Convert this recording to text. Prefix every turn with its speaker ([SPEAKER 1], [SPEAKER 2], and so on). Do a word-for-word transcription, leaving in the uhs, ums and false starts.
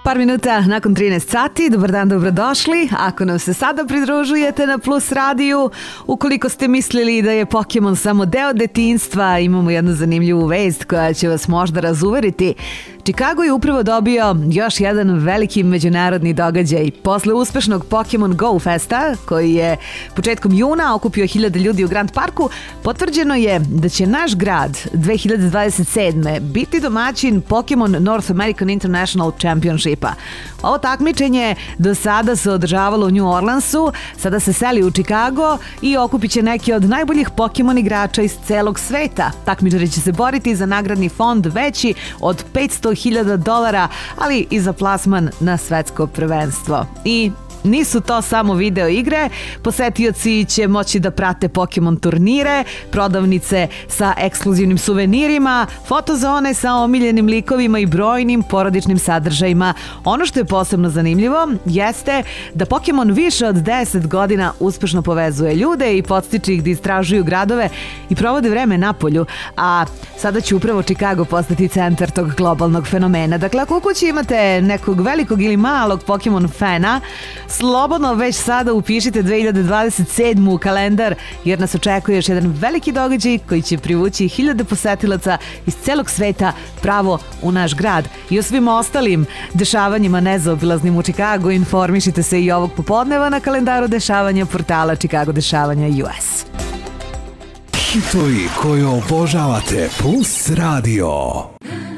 [SPEAKER 1] Par minuta nakon trinaest sati, dobar dan, dobrodošli. Ako nam se sada pridružujete na Plus radiju, ukoliko ste mislili da je Pokemon samo deo detinjstva, imamo jednu zanimljivu vest koja će vas možda razuveriti. Chicago je upravo dobio još jedan veliki međunarodni događaj. Posle uspešnog Pokemon Go Festa, koji je početkom juna okupio hiljade ljudi u Grand Parku, potvrđeno je da će naš grad dve hiljade dvadeset sedme biti domaćin Pokemon North American International Championshipa. Ovo takmičenje do sada se održavalo u New Orleansu, sada se seli u Chicago i okupit će neke od najboljih Pokemon igrača iz celog sveta. Takmičari će se boriti za nagradni fond veći od petsto hiljada dolara, ali i za plasman na svetsko prvenstvo. I nisu to samo video igre, posetioci će moći da prate Pokemon turnire, prodavnice sa ekskluzivnim suvenirima, fotozone sa omiljenim likovima i brojnim porodičnim sadržajima. Ono što je posebno zanimljivo jeste da Pokemon više od deset godina uspešno povezuje ljude i podstiče ih da istražuju gradove i provode vreme napolju, a sada će upravo Chicago postati centar tog globalnog fenomena. Dakle, ako u kući imate nekog velikog ili malog Pokemon fana, slobodno već sada upišite dve hiljade dvadeset sedmu u kalendar, jer nas očekuje još jedan veliki događaj koji će privući hiljade posetilaca iz celog sveta pravo u naš grad. I o svim ostalim dešavanjima nezaobilaznim u Chicagu informišite se i ovog popodneva na kalendaru dešavanja portala Chicago Dešavanja U S.
[SPEAKER 2] Hitovi koje obožavate, Plus radio.